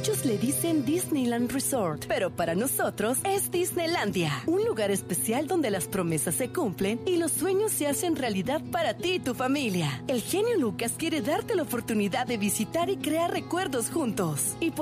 Muchos le dicen Disneyland Resort, pero para nosotros es Disneylandia, un lugar especial donde las promesas se cumplen y los sueños se hacen realidad para ti y tu familia. El genio Lucas quiere darte la oportunidad de visitar y crear recuerdos juntos. Y